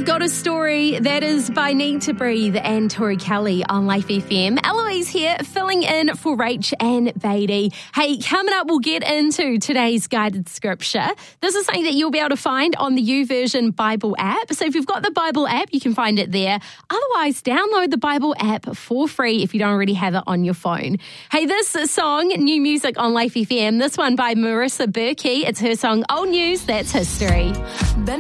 I've got a story that is by Need to Breathe and Tori Kelly on Life FM. Eloise here, filling in for Rach and Beatty. Hey, coming up, we'll get into today's guided scripture. This is something that you'll be able to find on the YouVersion Bible app. So if you've got the Bible app, you can find it there. Otherwise, download the Bible app for free if you don't already have it on your phone. Hey, this song, new music on Life FM, this one by Marissa Berkey. It's her song, Old News, That's History.